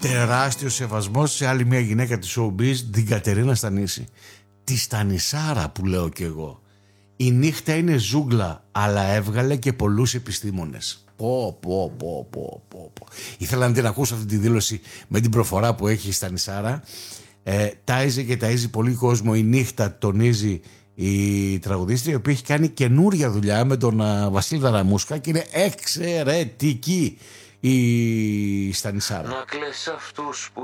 τεράστιο σεβασμός σε άλλη μια γυναίκα της showbiz, την Κατερίνα Στανίση. Τη Στανισάρα που λέω κι εγώ. Η νύχτα είναι ζούγκλα, αλλά έβγαλε και πολλούς επιστήμονες. Πω. Ήθελα να την ακούσω αυτή τη δήλωση με την προφορά που έχει η Στανισάρα. Τάιζε και ταΐζει πολύ κόσμο. Η νύχτα τονίζει η τραγουδίστρια, η οποία έχει κάνει καινούρια δουλειά με τον Βασίλη Δαραμούσκα και είναι εξαιρετική η Στανισάρα. Να κλαις αυτούς που